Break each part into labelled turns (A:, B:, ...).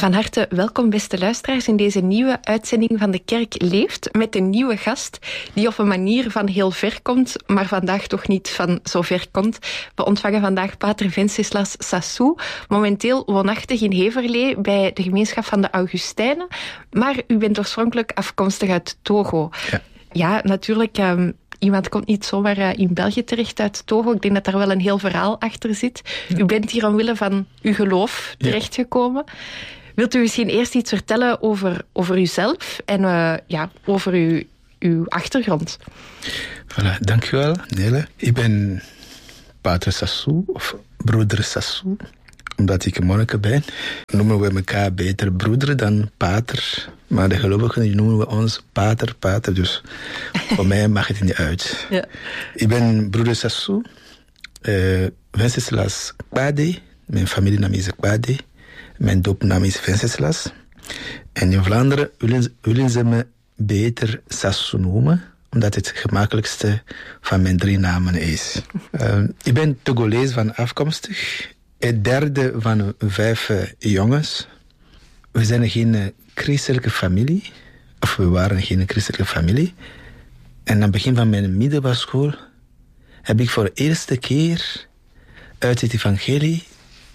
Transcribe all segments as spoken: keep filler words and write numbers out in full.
A: Van harte welkom, beste luisteraars, in deze nieuwe uitzending van De Kerk Leeft, met een nieuwe gast die op een manier van heel ver komt, maar vandaag toch niet van zo ver komt. We ontvangen vandaag pater Venceslas Sassou, momenteel woonachtig in Heverlee bij de gemeenschap van de Augustijnen, maar u bent oorspronkelijk afkomstig uit Togo.
B: Ja,
A: ja natuurlijk... Um, Iemand komt niet zomaar uh, in België terecht uit Togo. Ik denk dat daar wel een heel verhaal achter zit. Ja. U bent hier omwille van uw geloof terechtgekomen. Ja. Wilt u misschien eerst iets vertellen over, over uzelf en uh, ja, over uw, uw achtergrond?
B: Voilà, dankjewel, Nele. Ik ben pater Sassou, of broeder Sassou, omdat ik een monnik ben. Noemen we elkaar beter broeder dan pater. Maar de gelovigen noemen we ons pater, pater. Dus voor mij maakt het niet uit. Ja. Ik ben broeder Sassou. Uh, Venceslas Kpade. Mijn familienaam is Kpade. Mijn doopnaam is Venceslas. En in Vlaanderen willen, willen ze me beter Sassou noemen, omdat het gemakkelijkste van mijn drie namen is. Uh, ik ben Togolees van afkomstig. Het derde van vijf uh, jongens. We zijn geen uh, christelijke familie. Of we waren geen christelijke familie. En aan het begin van mijn middelbare school heb ik voor de eerste keer uit het evangelie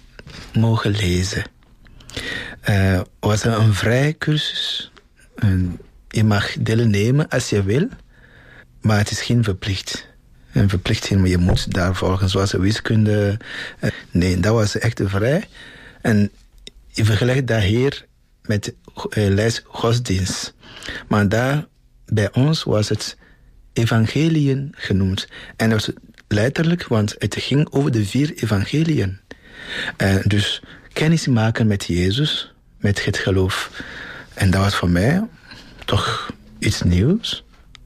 B: mogen lezen. Het uh, was een vrij cursus. Uh, je mag deelnemen als je wil, maar het is geen verplicht. Een verplichting, maar je moet daar volgen, zoals de wiskunde. Uh, nee, dat was echt vrij. En je vergelijkt dat hier met uh, les godsdienst. Maar daar, bij ons, was het evangeliën genoemd. En dat was letterlijk, want het ging over de vier evangeliën. Uh, dus kennis maken met Jezus, met het geloof. En dat was voor mij toch iets nieuws.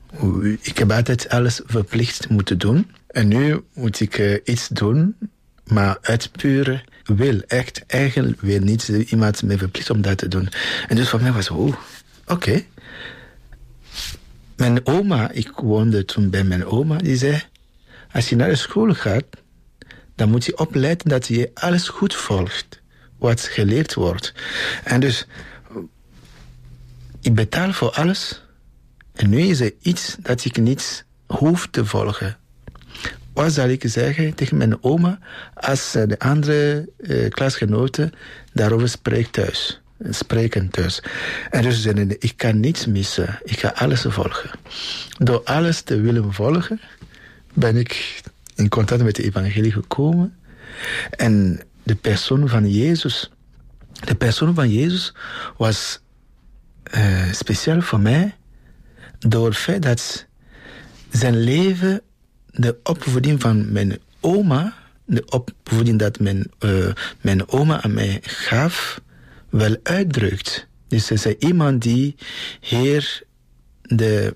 B: Ik heb altijd alles verplicht moeten doen. En nu moet ik uh, iets doen, maar uit pure wil. Echt, eigenlijk wil niet iemand me verplicht om dat te doen. En dus voor mij was het, oh, oké. Okay. Mijn oma, ik woonde toen bij mijn oma, die zei, als je naar de school gaat, dan moet je opletten dat je alles goed volgt, wat geleerd wordt. En dus, ik betaal voor alles, en nu is er iets dat ik niet hoef te volgen. Wat zal ik zeggen tegen mijn oma als de andere uh, klasgenoten daarover spreken thuis? Spreken thuis. En dus zeiden, ik kan niets missen. Ik ga alles volgen. Door alles te willen volgen, ben ik in contact met de evangelie gekomen. En de persoon van Jezus, de persoon van Jezus was uh, speciaal voor mij door het feit dat zijn leven, de opvoeding van mijn oma, de opvoeding dat mijn, uh, mijn oma aan mij gaf, wel uitdrukt. Dus ze is iemand die hier de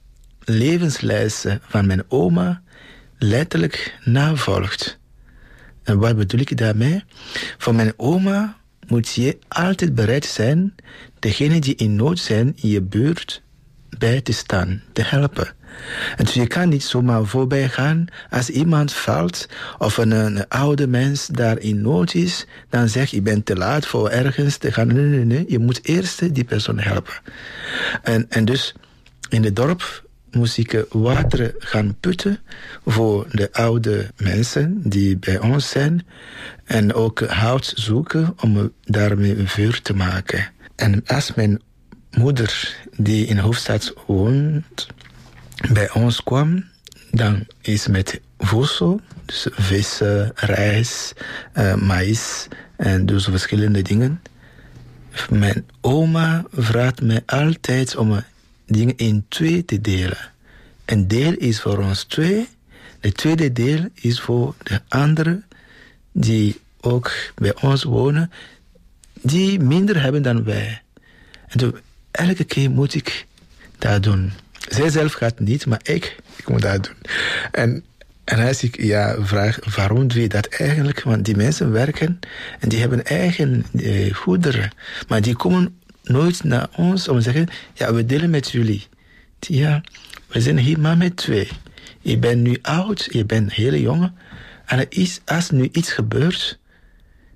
B: levenslessen van mijn oma letterlijk navolgt. En wat bedoel ik daarmee? Voor mijn oma moet je altijd bereid zijn degenen die in nood zijn in je buurt bij te staan, te helpen. En dus je kan niet zomaar voorbij gaan als iemand valt of een, een oude mens daar in nood is, dan zeg je, je bent te laat voor ergens te gaan. Nee, nee, nee, je moet eerst die persoon helpen. En, en dus in het dorp moest ik water gaan putten voor de oude mensen die bij ons zijn en ook hout zoeken om daarmee een vuur te maken. En als mijn moeder, die in de hoofdstad woont, bij ons kwam, dan is met voedsel, dus vis, rijst, uh, maïs en dus verschillende dingen. Mijn oma vraagt mij altijd om dingen in twee te delen. Een deel is voor ons twee, de tweede deel is voor de anderen die ook bij ons wonen, die minder hebben dan wij. En dus elke keer moet ik dat doen. Zij zelf gaat niet, maar ik, ik moet dat doen. En, en als ik ja, vraag, waarom doe je dat eigenlijk? Want die mensen werken en die hebben eigen eh, goederen. Maar die komen nooit naar ons om te zeggen, ja, we delen met jullie. Ja, we zijn hier maar met twee. Je bent nu oud, je bent heel jong. En er is, als nu iets gebeurt,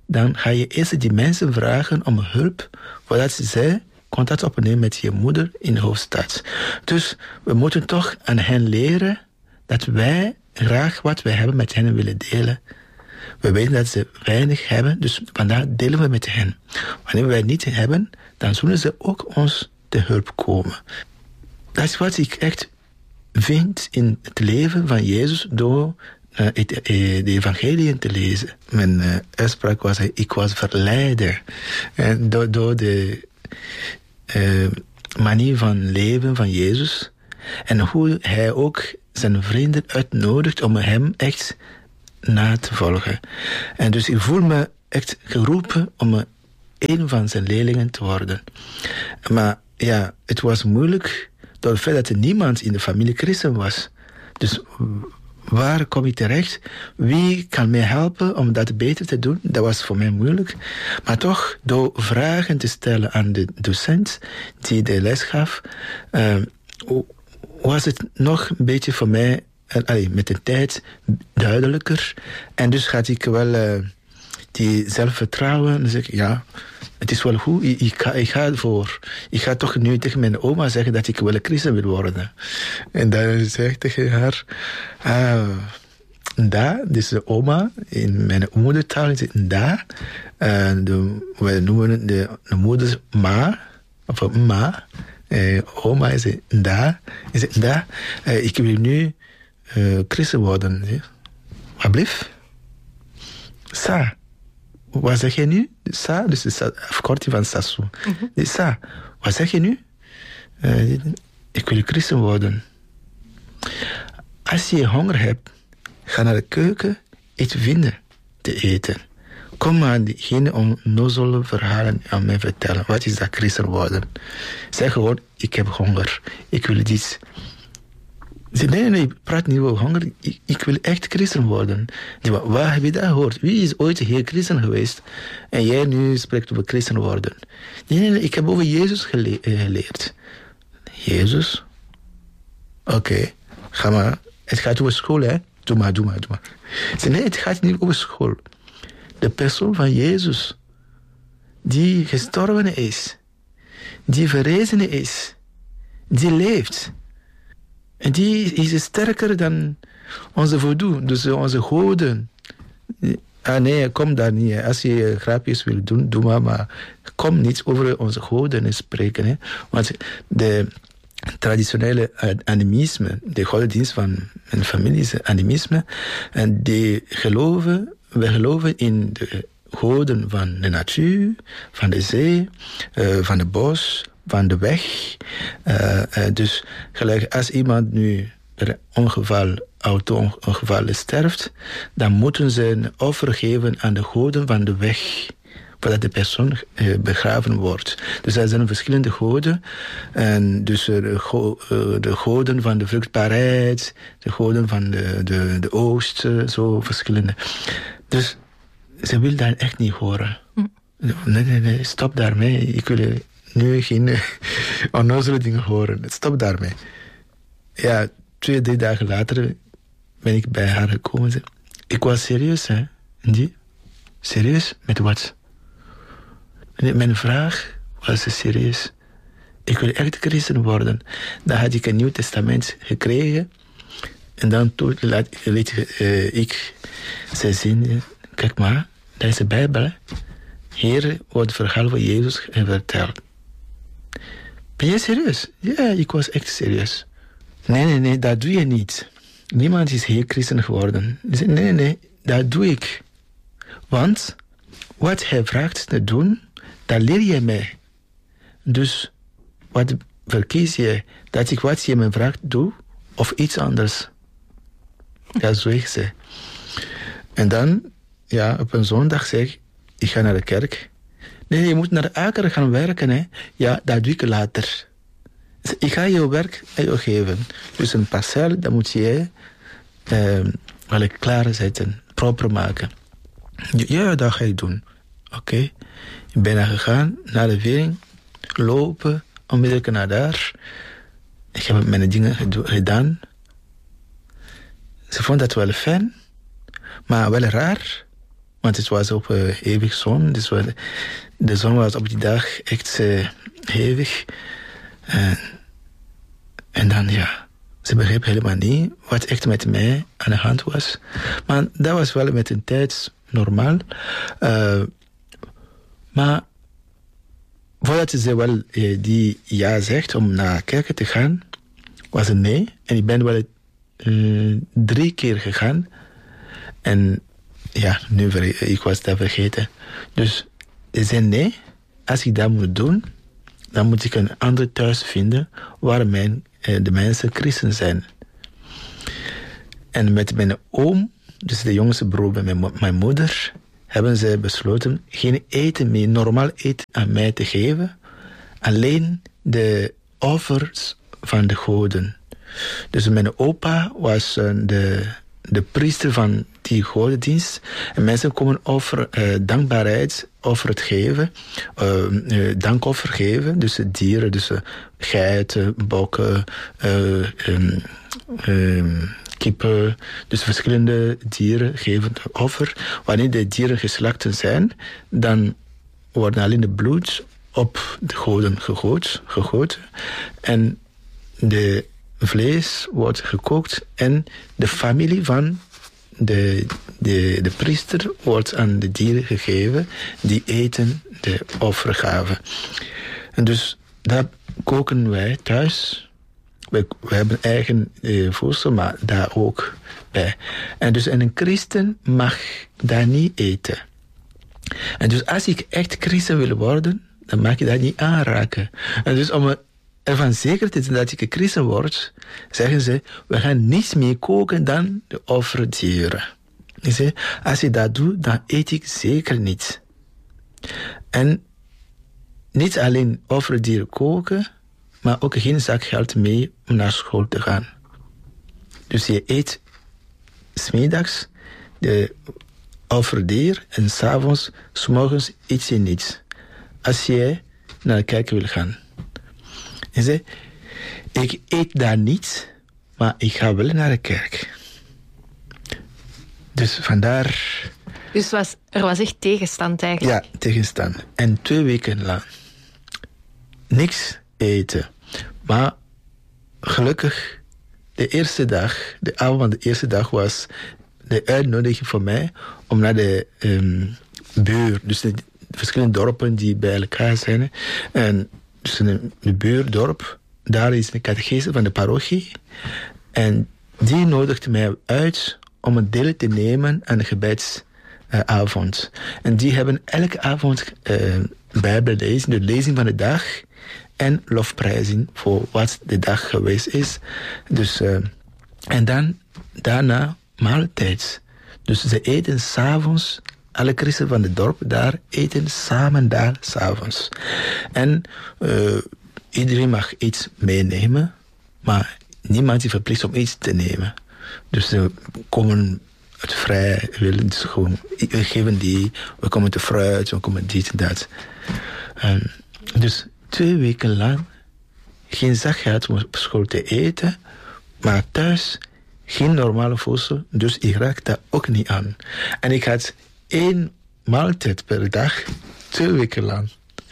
B: dan ga je eerst die mensen vragen om hulp, voordat zij contact opnemen met je moeder in de hoofdstad. Dus we moeten toch aan hen leren dat wij graag wat wij hebben met hen willen delen. We weten dat ze weinig hebben, dus vandaar delen we met hen. Wanneer wij niet hebben, dan zullen ze ook ons te hulp komen. Dat is wat ik echt vind in het leven van Jezus door uh, het, uh, de evangeliën te lezen. Mijn uh, uitspraak was, uh, ik was verleider. En door, door de uh, manier van leven van Jezus en hoe hij ook zijn vrienden uitnodigt om hem echt na te volgen. En dus ik voel me echt geroepen om een van zijn leerlingen te worden. Maar ja, het was moeilijk door het feit dat er niemand in de familie christen was. Dus waar kom ik terecht? Wie kan mij helpen om dat beter te doen? Dat was voor mij moeilijk. Maar toch, door vragen te stellen aan de docent die de les gaf, uh, was het nog een beetje voor mij, allee, met de tijd, duidelijker. En dus had ik wel uh, die zelfvertrouwen. Dan zeg ik, ja, het is wel goed. Ik, ik, ga, ik ga ervoor. Ik ga toch nu tegen mijn oma zeggen dat ik wel een christen wil worden. En dan zeg ik tegen haar, ah, Nda, dus de oma, in mijn moedertaal is het Nda. Uh, de, we noemen de, de moeder Ma, of Ma. Uh, oma is het Nda. Is het Nda? Uh, ik wil nu uh, christen worden. Alsjeblieft. Sa. Wat zeg je nu? Sa, dus de afkorting van Sassou. Mm-hmm. Dus Sa, wat zeg je nu? Uh, ik wil christen worden. Als je honger hebt, ga naar de keuken iets vinden te eten. Kom maar geen onnozele verhalen aan mij vertellen. Wat is dat christen worden? Zeg gewoon, ik heb honger. Ik wil dit. Zeg, nee, nee, nee, ik praat niet over honger. Ik, ik wil echt christen worden. Zeg, waar heb je dat gehoord? Wie is ooit hier christen geweest? En jij nu spreekt over christen worden. Nee, nee, nee, ik heb over Jezus gele- geleerd. Jezus? Oké, okay, ga maar. Het gaat over school, hè? Doe maar, doe maar, doe maar. Zeg, nee, het gaat niet over school. De persoon van Jezus, die gestorven is, die verrezen is, die leeft. En die is sterker dan onze voodoo, dus onze goden. Ah nee, kom daar niet. Als je grapjes wil doen, doe maar, maar kom niet over onze goden spreken. Hè. Want de traditionele animisme, de godsdienst van mijn familie is animisme, en die geloven, we geloven in de goden van de natuur, van de zee, uh, van het bos, van de weg. Uh, uh, dus gelijk als iemand nu per ongeval, auto-ongeval sterft, dan moeten ze een offer geven aan de goden van de weg, voordat de persoon uh, begraven wordt. Dus er zijn verschillende goden. En dus uh, de, go- uh, de goden van de vruchtbaarheid, de goden van de, de, de oost, uh, zo verschillende. Dus ze wil dat echt niet horen. Hm. Nee, nee, nee, stop daarmee. Ik wil nu geen uh, onnozele dingen horen. Stop daarmee. Ja, twee, drie dagen later ben ik bij haar gekomen. Ze, ik was serieus, hè. En die? Serieus? Met wat? Mijn vraag was serieus. Ik wil echt christen worden. Dan had ik een Nieuw Testament gekregen. En dan toen liet uh, ik ze zien. Kijk maar, dat is de Bijbel. Hè? Hier wordt het verhaal van Jezus verteld. Ben je serieus? Ja, ik was echt serieus. Nee, nee, nee, dat doe je niet. Niemand is hier christen geworden. Nee, nee, nee, dat doe ik. Want wat hij vraagt te doen, dat leer je mij. Dus wat verkies je? Dat ik wat je me vraagt doe, of iets anders? Ja, zo ik ze. En dan, ja, op een zondag zeg ik, ik ga naar de kerk. Nee, je moet naar de akker gaan werken, hè. Ja, dat doe ik later. Ik ga je werk aan jou geven. Dus een parcel, dat moet je eh, wel klaarzetten, proper maken. Ja, dat ga ik doen. Oké. Okay. Ik ben naar gegaan, naar de vering, lopen, onmiddellijk naar daar. Ik heb mijn dingen gedaan. Ze vond dat wel fijn, maar wel raar. Want het was op uh, hevig zon. Dus we, de zon was op die dag echt uh, hevig. Uh, en dan, ja, ze begreep helemaal niet wat echt met mij aan de hand was. Maar dat was wel met een tijd normaal. Uh, maar voordat ze wel uh, die ja zegt om naar kerken te gaan, was een nee. En ik ben wel uh, drie keer gegaan. En ja, nu ik was dat vergeten. Dus ze zei nee, als ik dat moet doen, dan moet ik een ander thuis vinden waar mijn, uh, de mensen christen zijn. En met mijn oom, dus de jongste broer bij mijn, mijn moeder, hebben ze besloten geen eten meer, normaal eten aan mij te geven. Alleen de offers van de goden. Dus mijn opa was uh, de, de priester van die godendienst. En mensen komen over uh, dankbaarheid over het geven, uh, uh, dankoffer geven. Dus dieren, dus uh, geiten, bokken, uh, um, um, kippen. Dus verschillende dieren geven offer. Wanneer de dieren geslacht zijn, dan worden alleen de bloed op de goden gegooid, gegoten. En de vlees wordt gekookt en de familie van de, de, de priester wordt aan de dieren gegeven die eten de offergave. En dus dat koken wij thuis. We, we hebben eigen eh, voedsel, maar daar ook bij. En dus en een christen mag daar niet eten. En dus als ik echt christen wil worden, dan mag je dat niet aanraken. En dus om ervan zeker te zijn dat ik een christen word, zeggen ze, we gaan niets meer koken dan de offerdieren. Als je dat doet, dan eet ik zeker niet. En niet alleen offerdieren koken, maar ook geen zak geld mee om naar school te gaan. Dus je eet 's middags de offerdier en 's avonds, 's morgens eet je niets. Als je naar de kerk wil gaan. Je zei, ik eet daar niet, maar ik ga wel naar de kerk. Dus vandaar...
A: Dus was, er was echt tegenstand eigenlijk?
B: Ja, tegenstand. En twee weken lang. Niks eten. Maar gelukkig, de eerste dag, de avond van de eerste dag was de uitnodiging voor mij om naar de um, buur, dus de verschillende dorpen die bij elkaar zijn. En dus in de buurdorp, daar is een catechese van de parochie. En die nodigde mij uit om een deel te nemen aan de gebedsavond. Uh, en die hebben elke avond uh, Bijbel lezen, de lezing van de dag en lofprijzing voor wat de dag geweest is. Dus, uh, en dan daarna maaltijd. Dus ze eten 's avonds. Alle christenen van het dorp daar eten samen daar 's avonds. En uh, iedereen mag iets meenemen, maar niemand is verplicht om iets te nemen. Dus ze komen het vrij willen, dus gewoon, we geven die, we komen te fruit, we komen dit en dat. Um, dus twee weken lang geen zak gehad om op school te eten, maar thuis geen normale voedsel, dus ik raak daar ook niet aan. En ik had één maaltijd per dag, twee weken lang.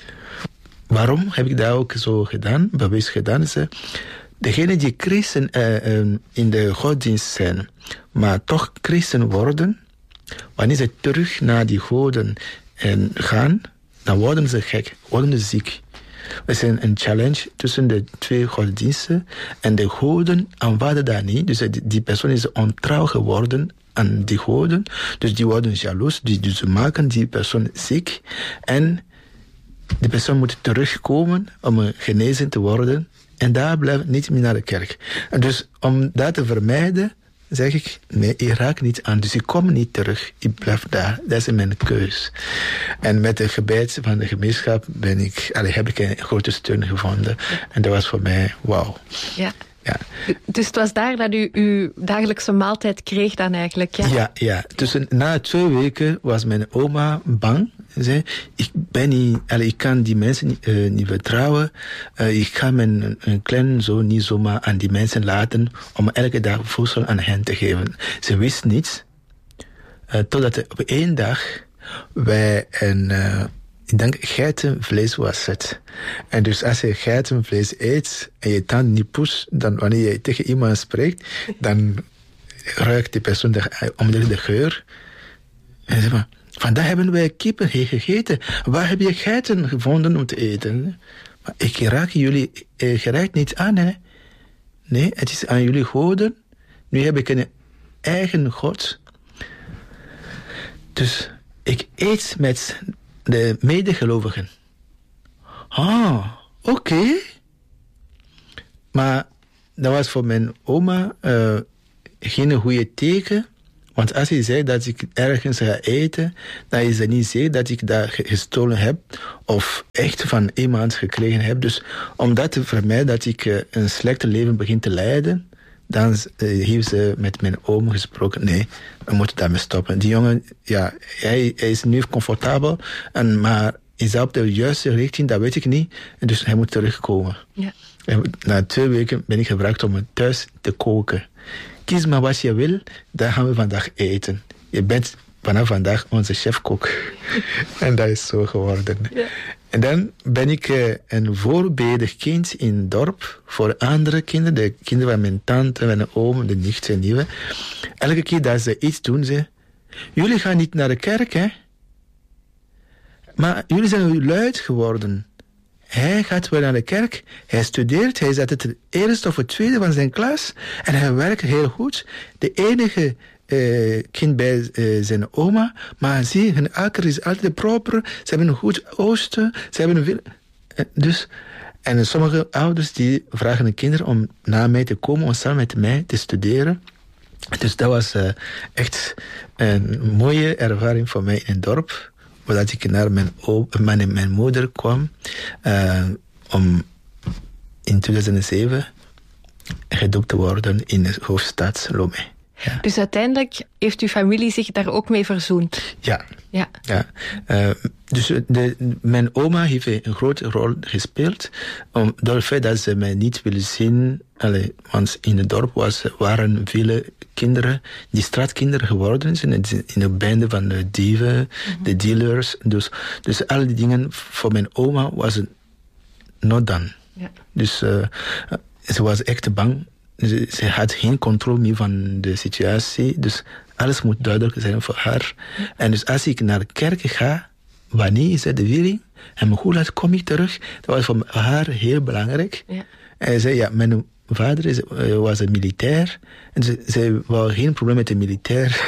B: Waarom heb ik dat ook zo gedaan, bewust gedaan? Is, degenen die christen uh, uh, in de godsdienst zijn, maar toch christen worden, wanneer ze terug naar die goden uh, gaan, dan worden ze gek, worden ze ziek. We zijn een challenge tussen de twee godsdiensten en de goden aanvaarden dat niet. Dus die persoon is ontrouw geworden aan die goden. Dus die worden jaloers, dus, dus ze maken die persoon ziek. En die persoon moet terugkomen om genezen te worden. En daar blijft niet meer naar de kerk. En dus om dat te vermijden, zeg ik, nee, ik raak niet aan. Dus ik kom niet terug. Ik blijf daar. Dat is mijn keus. En met de gebed van de gemeenschap ben ik, allee, heb ik een grote steun gevonden. En dat was voor mij wauw.
A: Ja.
B: Ja.
A: Dus het was daar dat u uw dagelijkse maaltijd kreeg dan eigenlijk? Ja,
B: ja. ja. Dus na twee weken was mijn oma bang. Ze zei, ik ben niet, allee, ik kan die mensen niet, uh, niet vertrouwen. Uh, ik ga mijn een klein zoon niet zomaar aan die mensen laten om elke dag voedsel aan hen te geven. Ze wist niet Uh, totdat op één dag wij een, uh, ik denk, geitenvlees was het. En dus als je geitenvlees eet en je tand niet poest, dan wanneer je tegen iemand spreekt, dan ruikt die persoon de, onmiddellijk de geur. En zeg maar, vandaag hebben wij kippen gegeten. Waar heb je geiten gevonden om te eten? Maar ik raak jullie eh, gerecht niet aan, hè. Nee, het is aan jullie goden. Nu heb ik een eigen God. Dus ik eet met de medegelovigen. Ah, oké. Okay. Maar dat was voor mijn oma uh, geen goede teken. Want als je zegt dat ik ergens ga eten, dan is het niet zeker dat ik dat gestolen heb of echt van iemand gekregen heb. Dus om dat te vermijden dat ik uh, een slecht leven begin te leiden, dan uh, heeft ze met mijn oom gesproken. Nee, we moeten daarmee stoppen. Die jongen, ja, hij, hij is nu comfortabel, en, maar is hij op de juiste richting, dat weet ik niet. En dus hij moet terugkomen. Ja. En na twee weken ben ik gevraagd om thuis te koken. Kies maar wat je wil, dan gaan we vandaag eten. Je bent vanaf vandaag onze chefkok. En dat is zo geworden. Ja. En dan ben ik uh, een voorbeeldig kind in het dorp voor andere kinderen. De kinderen van mijn tante, mijn oom, de nicht en nieuwe. Elke keer dat ze iets doen, ze... Jullie gaan niet naar de kerk, hè? Maar jullie zijn luid geworden. Hij gaat wel naar de kerk, hij studeert, hij is altijd het eerste of het tweede van zijn klas en hij werkt heel goed. De enige uh, kind bij uh, zijn oma, maar zie, hun akker is altijd proper, ze hebben een goed oosten, ze hebben een veel... Uh, dus, en sommige ouders die vragen de kinderen om naar mij te komen, om samen met mij te studeren. Dus dat was uh, echt een mooie ervaring voor mij in het dorp. Dat ik naar mijn, op, mijn, mijn moeder kwam uh, om in tweeduizend zeven gedoopt te worden in de hoofdstad Lomé. Ja.
A: Dus uiteindelijk heeft uw familie zich daar ook mee verzoend?
B: Ja. ja. ja. Uh, dus de, mijn oma heeft een grote rol gespeeld om, door het feit dat ze mij niet willen zien. Allee, want in het dorp was, waren vele kinderen die straatkinderen geworden zijn. In de bende van de dieven, mm-hmm. de dealers. Dus, dus al die dingen voor mijn oma was het not done. Ja. Dus uh, ze was echt bang. Ze, ze had geen controle meer van de situatie. Dus alles moet duidelijk zijn voor haar. Ja. En dus als ik naar de kerk ga, wanneer is het de willing? En hoe laat kom ik terug? Dat was voor haar heel belangrijk. Ja. En ze zei, ja, mijn vader is, uh, was een militair. En ze, ze wou geen probleem met de militair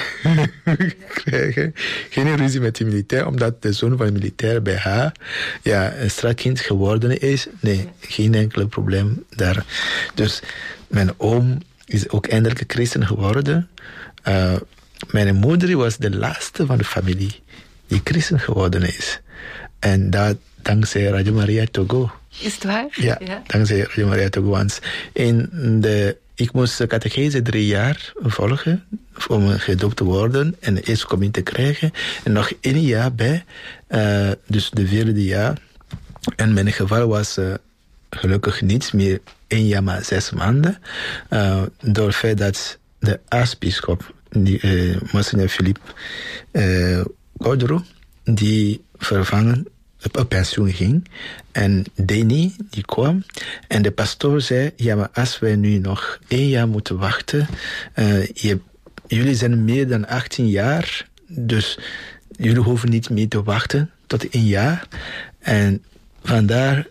B: krijgen. Geen ruzie met de militair, omdat de zoon van de militair bij haar ja, een straatkind geworden is. Nee, geen enkel probleem daar. Dus mijn oom is ook eindelijk een christen geworden. Uh, mijn moeder was de laatste van de familie die christen geworden is. En dat dankzij Radio Maria Togo.
A: Is het waar?
B: Ja, ja. Dankzij Radio Maria Togo. Want in de, ik moest catechese drie jaar volgen om gedoopt te worden en de eerste communie te krijgen. En nog één jaar bij, uh, dus de vierde jaar. En mijn geval was uh, gelukkig niet meer één jaar, maar zes maanden. Uh, door het feit dat de aartsbisschop, uh, Monsignor Philippe uh, Gaudreau, die vervangen op pensioen ging. En Deni, die kwam. En de pastoor zei, ja, maar als wij nu nog één jaar moeten wachten, uh, je, jullie zijn meer dan achttien jaar, dus jullie hoeven niet meer te wachten tot één jaar. En vandaar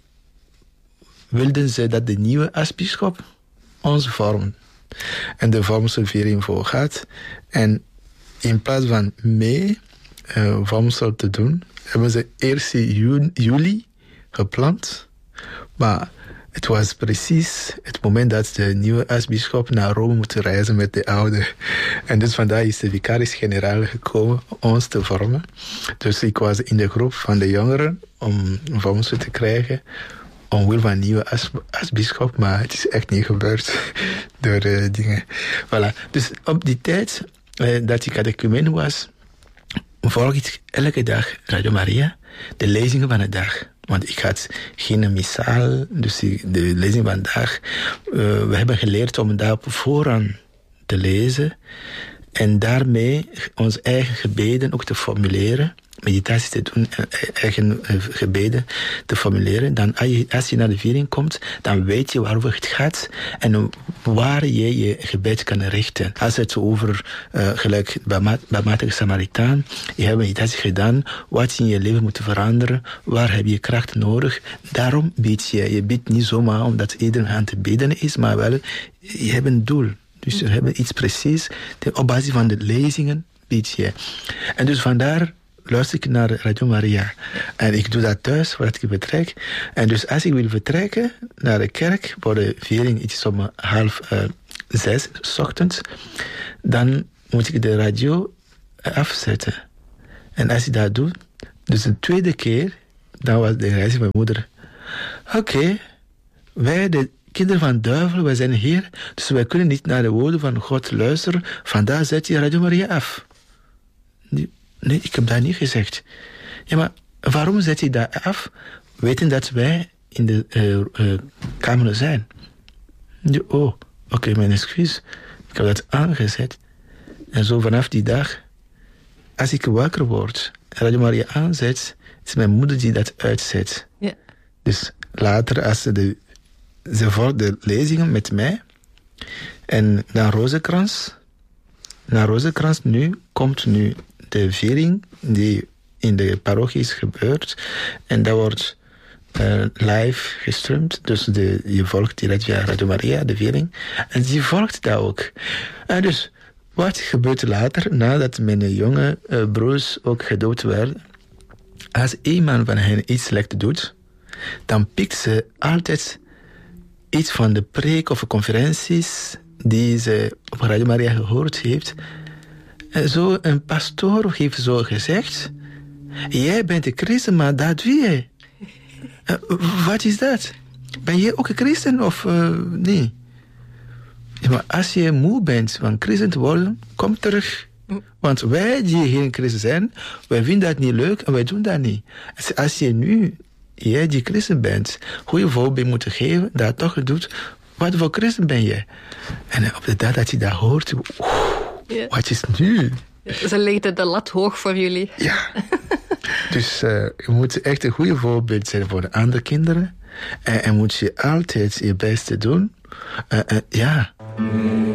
B: wilden ze dat de nieuwe aartsbisschop ons vormt. En de vormsel voor gaat. En in plaats van mee uh, vormsel te doen, hebben ze eerst in juli gepland. Maar het was precies het moment dat de nieuwe aartsbisschop naar Rome moet reizen met de oude. En dus vandaar is de vicaris-generaal gekomen om ons te vormen. Dus ik was in de groep van de jongeren om een vormsel te krijgen. Omwille van een nieuwe aartsbisschop, maar het is echt niet gebeurd door uh, dingen. Voilà. Dus op die tijd uh, dat ik catechumen was, volg ik elke dag Radio Maria, de lezingen van de dag. Want ik had geen missaal, dus de lezing van de dag. Uh, we hebben geleerd om daar op voorhand te lezen. En daarmee onze eigen gebeden ook te formuleren. Meditatie te doen, eigen gebeden te formuleren. Dan als je naar de viering komt, dan weet je waarover het gaat en waar je je gebed kan richten. Als het over, uh, gelijk barmhartige Samaritaan, je hebt meditatie gedaan, wat in je leven moet veranderen, waar heb je kracht nodig. Daarom bid je. Je bidt niet zomaar omdat iedereen aan te bidden is, maar wel, je hebt een doel. Dus we hebben iets precies, op basis van de lezingen bid je. En dus vandaar luister ik naar Radio Maria. En ik doe dat thuis, voordat ik vertrek. En dus als ik wil vertrekken naar de kerk, voor de viering, het is om half uh, zes, 's ochtends, dan moet ik de radio afzetten. En als ik dat doe, dus de tweede keer, dan was de reis van mijn moeder. Oké, okay, wij de kinderen van duivel, wij zijn hier, dus wij kunnen niet naar de woorden van God luisteren. Vandaar zet je Radio Maria af. Nee, ik heb dat niet gezegd. Ja, maar waarom zet je dat af? Weten dat wij in de uh, uh, kamer zijn. Ja, oh, oké, okay, mijn excuus. Ik heb dat aangezet. En zo vanaf die dag, als ik wakker word, Radio Maria aanzet, is mijn moeder die dat uitzet. Ja. Dus later, als ze de, ze volgt de lezingen met mij, en dan Rozenkrans, na Rozenkrans nu, komt nu de viering die in de parochie is gebeurd. En dat wordt uh, live gestreamd. Dus de, je volgt direct via Radio Maria, de viering. En die volgt dat ook. En dus, wat gebeurt later, nadat mijn jonge uh, broers ook gedoopt werden? Als iemand van hen iets slecht doet, dan pikt ze altijd iets van de preek of conferenties die ze op Radio Maria gehoord heeft. En zo een pastoor heeft zo gezegd, jij bent een christen, maar dat doe je. Uh, wat is dat? Ben jij ook een christen of uh, nee? Ja, maar als je moe bent van christen te worden, kom terug. Want wij die geen christen zijn, wij vinden dat niet leuk en wij doen dat niet. Als, als je nu, jij die christen bent, goede voorbeeld moet geven, dat toch doet, wat voor christen ben je? En op de dag dat je dat hoort, oeh, ja. Wat is nu?
A: Ze legden de lat hoog voor jullie.
B: Ja. Dus uh, je moet echt een goede voorbeeld zijn voor de andere kinderen. En, en moet je altijd je beste doen. Uh, uh, ja.